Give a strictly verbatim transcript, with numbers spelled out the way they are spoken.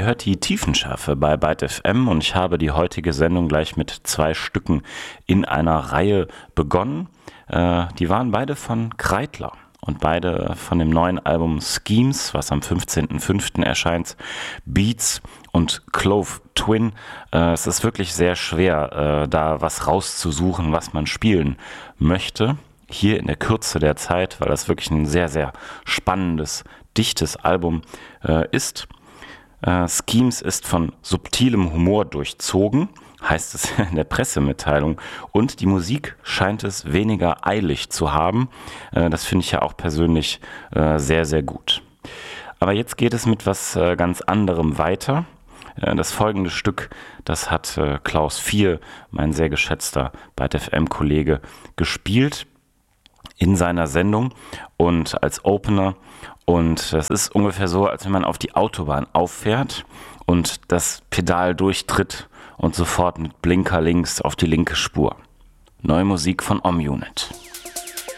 Ihr hört die Tiefenschärfe bei Byte F M und ich habe die heutige Sendung gleich mit zwei Stücken in einer Reihe begonnen. Äh, die waren beide von Kreidler und beide von dem neuen Album Schemes, was am fünfzehnten fünften erscheint. Beats und Clove Twin. Äh, es ist wirklich sehr schwer, äh, da was rauszusuchen, was man spielen möchte. Hier in der Kürze der Zeit, weil das wirklich ein sehr, sehr spannendes, dichtes Album äh, ist. Äh, Schemes ist von subtilem Humor durchzogen, heißt es in der Pressemitteilung. Und die Musik scheint es weniger eilig zu haben. Äh, das finde ich ja auch persönlich äh, sehr, sehr gut. Aber jetzt geht es mit was äh, ganz anderem weiter. Äh, das folgende Stück, das hat äh, Klaus Vier, mein sehr geschätzter Byte F M-Kollege, gespielt in seiner Sendung und als Opener. Und das ist ungefähr so, als wenn man auf die Autobahn auffährt und das Pedal durchtritt und sofort mit Blinker links auf die linke Spur. Neue Musik von Om Unit.